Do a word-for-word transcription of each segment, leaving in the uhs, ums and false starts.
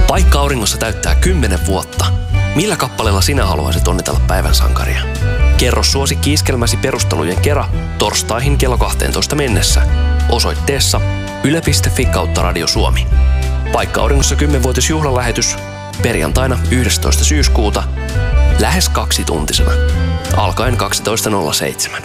Paikka auringossa täyttää kymmenen vuotta. Millä kappaleella sinä haluaisit onnitella päivän sankaria? Kerro suosikki iskelmäsi perustelujen kera torstaihin kello kahteentoista mennessä osoitteessa yle piste fi kautta Radio Suomi. Paikka auringossa kymmenvuotisjuhlalähetys perjantaina yhdestoista syyskuuta lähes kaksituntisena alkaen kaksitoista nolla seitsemän.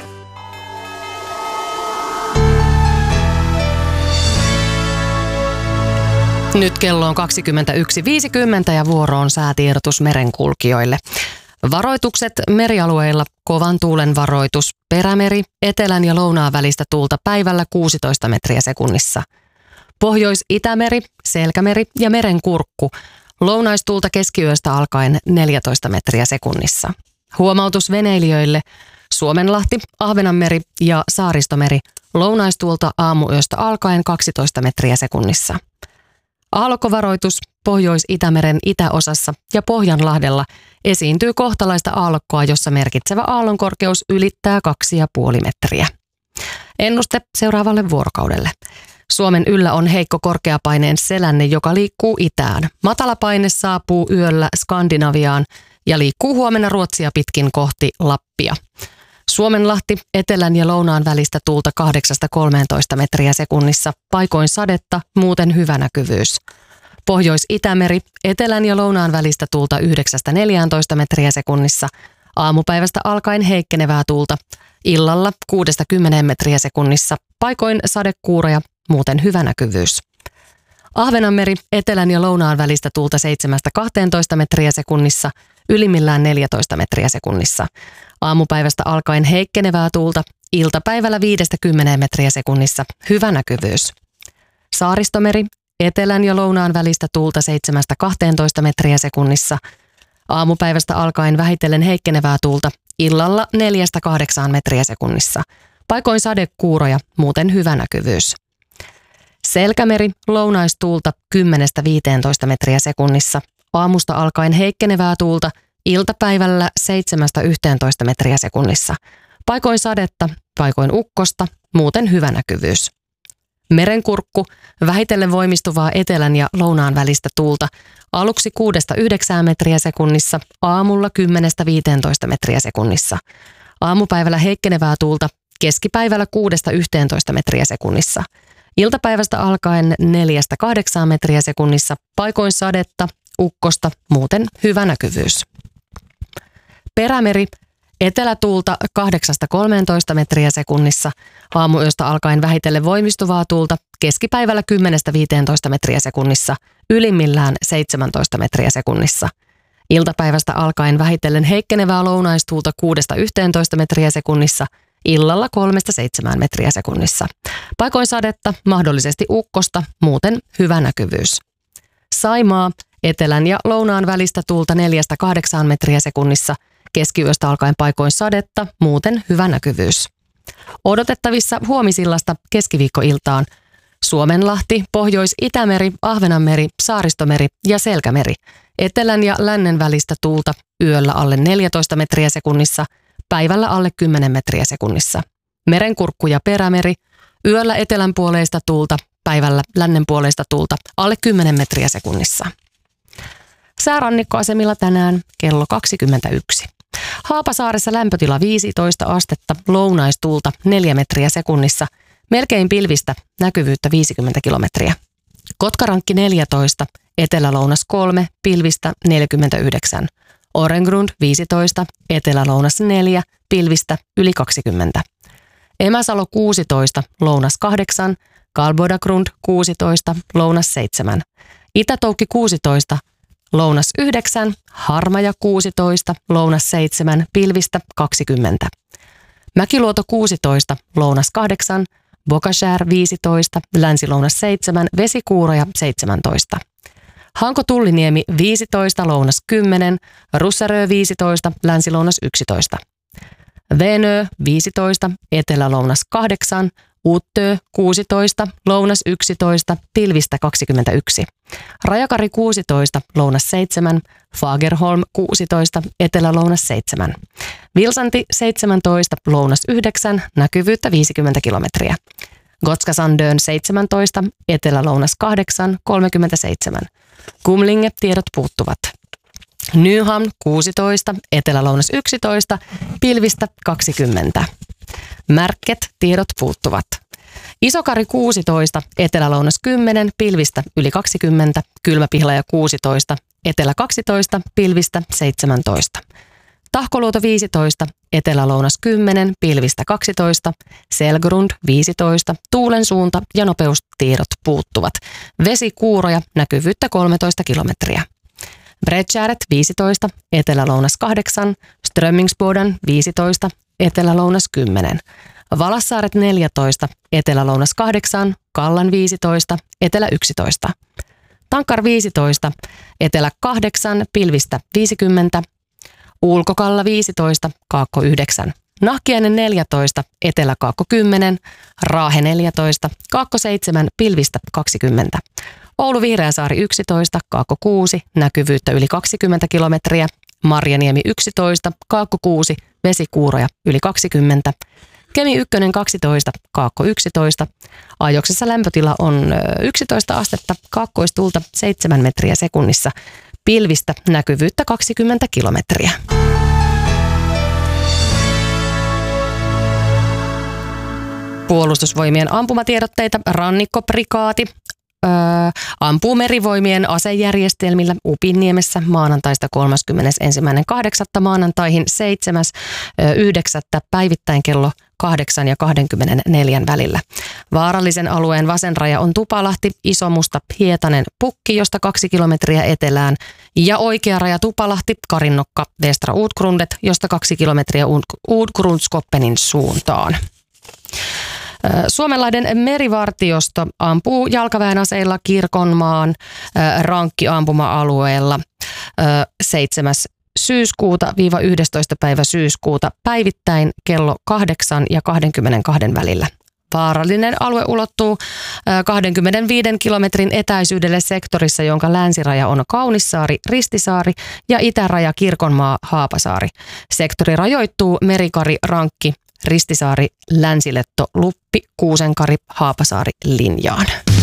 Nyt kello on kaksikymmentäyksi viisikymmentä ja vuoro on säätiedotus merenkulkijoille. Varoitukset merialueilla: kovan tuulen varoitus, Perämeri, etelän ja lounaan välistä tuulta päivällä kuusitoista metriä sekunnissa. Pohjois-Itämeri, Selkämeri ja Merenkurkku, lounaistuulta keskiyöstä alkaen neljätoista metriä sekunnissa. Huomautus veneilijöille: Suomenlahti, Ahvenanmeri ja Saaristomeri, lounaistuulta aamuyöstä alkaen kaksitoista metriä sekunnissa. Aallokkovaroitus: Pohjois-Itämeren itäosassa ja Pohjanlahdella esiintyy kohtalaista aallokkoa, jossa merkitsevä aallonkorkeus ylittää kaksi pilkku viisi metriä. Ennuste seuraavalle vuorokaudelle. Suomen yllä on heikko korkeapaineen selänne, joka liikkuu itään. Matalapaine saapuu yöllä Skandinaviaan ja liikkuu huomenna Ruotsia pitkin kohti Lappia. Suomenlahti, etelän ja lounaan välistä tuulta kahdeksasta kolmeentoista metriä sekunnissa, paikoin sadetta, muuten hyvä näkyvyys. Pohjois-Itämeri, etelän ja lounaan välistä tuulta yhdeksästä neljääntoista metriä sekunnissa, aamupäivästä alkaen heikkenevää tuulta, illalla kuudesta kymmeneen metriä sekunnissa, paikoin sadekuuroja, muuten hyvä näkyvyys. Ahvenanmeri, etelän ja lounaan välistä tuulta seitsemästä kahteentoista metriä sekunnissa, ylimmillään neljätoista metriä sekunnissa. Aamupäivästä alkaen heikkenevää tuulta, iltapäivällä viidestä kymmeneen metriä sekunnissa, hyvä näkyvyys. Saaristomeri, etelän ja lounaan välistä tuulta seitsemästä kahteentoista metriä sekunnissa. Aamupäivästä alkaen vähitellen heikkenevää tuulta, illalla neljästä kahdeksaan metriä sekunnissa. Paikoin sadekuuroja, muuten hyvä näkyvyys. Selkämeri, lounaistuulta kymmenestä viiteentoista metriä sekunnissa. Aamusta alkaen heikkenevää tuulta, iltapäivällä seitsemästä yhteentoista metriä sekunnissa. Paikoin sadetta, paikoin ukkosta, muuten hyvä näkyvyys. Merenkurkku, vähitellen voimistuvaa etelän ja lounaan välistä tuulta, aluksi kuudesta yhdeksään metriä sekunnissa, aamulla kymmenestä viiteentoista metriä sekunnissa. Aamupäivällä heikkenevää tuulta, keskipäivällä kuudesta yhteentoista metriä sekunnissa. Iltapäivästä alkaen neljästä kahdeksaan metriä sekunnissa, paikoin sadetta, ukkosta, muuten hyvä näkyvyys. Perämeri, etelätuulta kahdeksasta kolmeentoista metriä sekunnissa, aamuyöstä alkaen vähitellen voimistuvaa tuulta, keskipäivällä kymmenestä viiteentoista metriä sekunnissa, ylimmillään seitsemäntoista metriä sekunnissa. Iltapäivästä alkaen vähitellen heikkenevää lounaistuulta kuudesta yhteentoista metriä sekunnissa, illalla kolmesta seitsemään metriä sekunnissa. Paikoin sadetta, mahdollisesti ukkosta, muuten hyvä näkyvyys. Saimaa, etelän ja lounaan välistä tuulta neljästä kahdeksaan metriä sekunnissa, keskiyöstä alkaen paikoin sadetta, muuten hyvä näkyvyys. Odotettavissa huomisillasta keskiviikkoiltaan: Suomenlahti, Pohjois-Itämeri, Ahvenanmeri, Saaristomeri ja Selkämeri. Etelän ja lännen välistä tuulta yöllä alle neljätoista metriä sekunnissa, päivällä alle kymmenen metriä sekunnissa. Merenkurkku ja Perämeri, yöllä etelänpuoleista tuulta, päivällä lännenpuoleista tuulta alle kymmenen metriä sekunnissa. Säärannikkoasemilla tänään kello kaksikymmentäyksi. Haapasaaressa lämpötila viisitoista astetta, lounaistuulta neljä metriä sekunnissa, melkein pilvistä, näkyvyyttä viisikymmentä kilometriä. Kotkarankki neljätoista, etelä-lounas kolme, pilvistä neljäkymmentäyhdeksän. Orengrund viisitoista, etelä-lounas neljä, pilvistä yli kaksikymmentä. Emäsalo kuusitoista, lounas kahdeksan, Kalbodagrund kuusitoista, lounas seitsemän. Itätoukki kuusitoista, lounas yhdeksän, Harmaja kuusitoista, lounas seitsemän, pilvistä kaksikymmentä. Mäkiluoto kuusitoista, lounas kahdeksan, Bokashär viisitoista, länsi-lounas seitsemän, Vesikuuroja seitsemäntoista. Hanko-Tulliniemi viisitoista, lounas kymmenen, Russarö viisitoista, länsi-lounas yksitoista. Venö viisitoista, etelä-lounas kahdeksan, Uttö kuusitoista, lounas yksitoista, pilvistä kaksikymmentäyksi. Rajakari kuusitoista, lounas seitsemän, Fagerholm kuusitoista, etelä-lounas seitsemän. Vilsanti seitsemäntoista, lounas yhdeksän, näkyvyyttä viisikymmentä kilometriä. Gotska-Sandön seitsemäntoista, Etelä-Lounas kahdeksan, kolmekymmentäseitsemän. Kumlinge tiedot puuttuvat. Nyhamn kuusitoista, Etelä-Lounas yksitoista, pilvistä kaksikymmentä. Märket tiedot puuttuvat. Isokari kuusitoista, Etelä-Lounas kymmenen, pilvistä yli kaksikymmentä, Kylmäpihlaja kuusitoista, Etelä kaksitoista, pilvistä seitsemäntoista. Tahkoluoto viisitoista, Etelä-Lounas kymmenen, pilvistä kaksitoista, Selgrund viisitoista, tuulen suunta ja nopeustiedot puuttuvat. Vesikuuroja, näkyvyyttä kolmetoista kilometriä. Bredgäret viisitoista, Etelä-Lounas kahdeksan, Strömmingsboden viisitoista, Etelä-Lounas kymmenen. Valassaaret neljätoista, Etelä-Lounas kahdeksan, Kallan viisitoista, Etelä yksitoista. Tankar viisitoista, Etelä kahdeksan, pilvistä viisikymmentä. Ulkokalla viisitoista, Kaakko yhdeksän. Nahkiainen neljätoista, Etelä Kaakko kymmenen, Raahe neljätoista, Kaakko seitsemän, pilvistä kaksikymmentä. Oulu Vihreäsaari yksitoista, Kaakko kuusi, näkyvyyttä yli kaksikymmentä kilometriä. Marjaniemi yksitoista, Kaakko kuusi, vesikuuroja yli kaksikymmentä. Kemi ykkönen kaksitoista, Kaakko yksitoista. Ajoksessa lämpötila on yksitoista astetta, kaakkoistuulta seitsemän metriä sekunnissa. Pilvistä näkyvyyttä kaksikymmentä kilometriä. Puolustusvoimien ampumatiedotteita. Rannikkoprikaati öö, ampuu merivoimien asejärjestelmillä Upinniemessä maanantaista kolmaskymmenesensimmäinen kahdeksatta maanantaihin seitsemäs yhdeksättä päivittäin kello kahdeksan ja kaksikymmentäneljä välillä. Vaarallisen alueen vasen raja on Tupalahti, Isomusta, Hietanen, Pukki, josta kaksi kilometriä etelään, ja oikea raja Tupalahti, Karinnokka, Västra Utgrundet, josta kaksi kilometriä Utgrundskoppenin suuntaan. Suomenlahden merivartiosto ampuu jalkaväen aseilla Kirkonmaan rankkiampuma-alueella seitsemäs syyskuuta viiva yhdestoista päivä syyskuuta päivittäin kello kahdeksan ja kaksikymmentäkaksi välillä. Vaarallinen alue ulottuu kaksikymmentäviiden kilometrin etäisyydelle sektorissa, jonka länsiraja on Kaunissaari, Ristisaari ja itäraja Kirkonmaa, Haapasaari. Sektori rajoittuu Merikari, Rankki, Ristisaari, Länsiletto, Luppi, Kuusenkari, Haapasaari linjaan.